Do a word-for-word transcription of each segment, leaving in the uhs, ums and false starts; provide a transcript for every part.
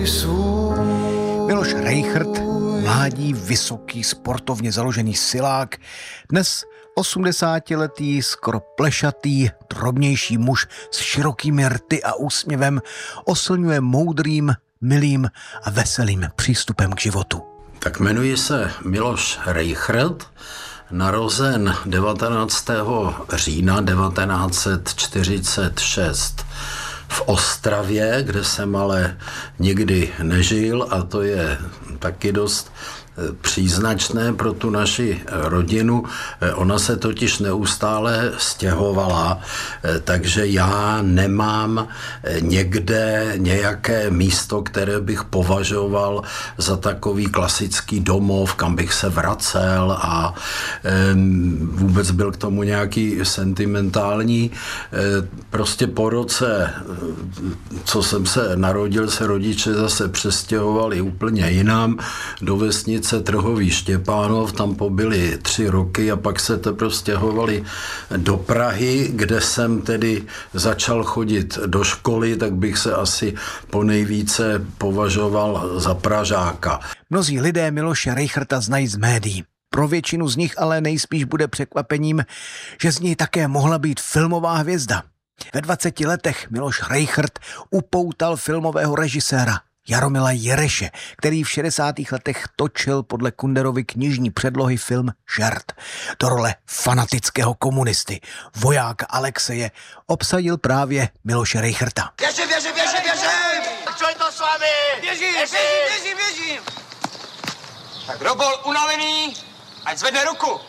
Miloš Rejchrt, mládí, vysoký, sportovně založený silák, dnes osmdesátiletý, skoro plešatý, drobnější muž s širokými rty a úsměvem oslňuje moudrým, milým a veselým přístupem k životu. Tak jmenuji se Miloš Rejchrt, narozen devatenáctého října devatenáct set čtyřicet šest v Ostravě, kde jsem ale nikdy nežil, a to je taky dost příznačné pro tu naši rodinu. Ona se totiž neustále stěhovala, takže já nemám někde nějaké místo, které bych považoval za takový klasický domov, kam bych se vracel a vůbec byl k tomu nějaký sentimentální. Prostě po roce, co jsem se narodil, se rodiče zase přestěhovali úplně jinam do vesnice Trhový Štěpánov, tam pobyli tři roky a pak se teprve stěhovali do Prahy, kde jsem tedy začal chodit do školy, tak bych se asi ponejvíce považoval za Pražáka. Mnozí lidé Miloše Rejchrta znají z médií. Pro většinu z nich ale nejspíš bude překvapením, že z něj také mohla být filmová hvězda. Ve dvaceti letech Miloš Rejchrt upoutal filmového režiséra Jaromila Jereše, který v šedesátých letech točil podle Kunderovy knižní předlohy film Žert. Do role fanatického komunisty, vojáka Alexeje, obsadil právě Miloše Rejchrta. Běžím, běžím, běžím, běžím! Co je to s vámi? Běžím, běžím, běžím, běžím! Tak kdo byl unavený, ať zvedne ruku.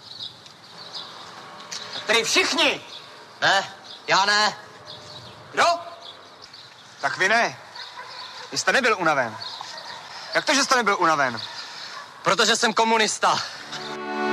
Tady všichni. Ne, já ne. Kdo? Tak vy ne. Vy jste nebyl unaven. Jak to, že jste nebyl unaven? Protože jsem komunista.